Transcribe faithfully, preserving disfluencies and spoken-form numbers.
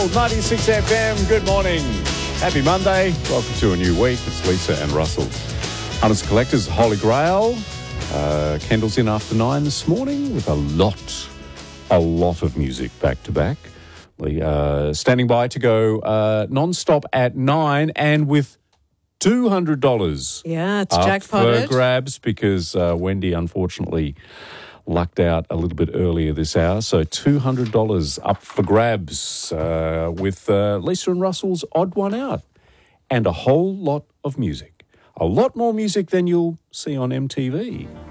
Gold, ninety-six F M. Good morning. Happy Monday. Welcome to a new week. It's Lisa and Russell. Hunters Collectors, Holy Grail. Uh, Kendall's in after nine this morning with a lot, a lot of music back to back. We uh, standing by to go uh, non-stop at nine and with two hundred dollars. Yeah, it's up jackpotted. for grabs because uh, Wendy unfortunately lucked out a little bit earlier this hour. So two hundred dollars up for grabs uh, with uh, Lisa and Russell's Odd One Out. And a whole lot of music. A lot more music than you'll see on M T V.